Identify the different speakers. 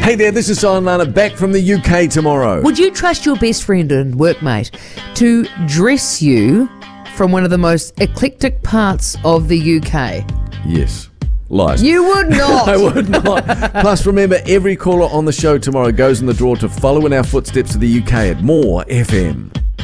Speaker 1: Hey there, this is Simon Lana back from the UK tomorrow.
Speaker 2: Would you trust your best friend and workmate to dress you from one of the most eclectic parts of the UK?
Speaker 1: Yes. Lies.
Speaker 2: You would not.
Speaker 1: I would not. Plus, remember, every caller on the show tomorrow goes in the draw to follow in our footsteps to the UK at More FM.